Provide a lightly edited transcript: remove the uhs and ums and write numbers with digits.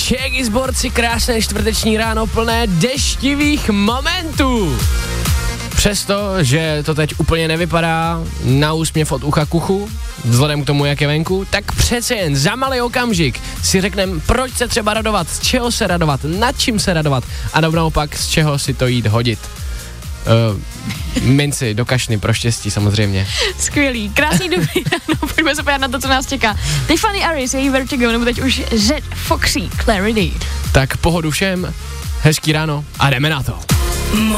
Shaggy Zborci, krásné čtvrteční ráno plné deštivých momentů. Přesto, že to teď úplně nevypadá na úsměv od ucha k uchu, vzhledem k tomu, jak je venku, tak přece jen za malý okamžik si řekneme, proč se třeba radovat, z čeho se radovat, nad čím se radovat a naopak z čeho si to jít hodit. Minci do kašny pro štěstí samozřejmě. Skvělý, krásný dobrý ráno, pojďme se podívat na to, co nás čeká. Tiffany Aris, její Vertigo, nebo teď už Z Foxy Clarity. Tak pohodu všem, hezký ráno a jdeme na to.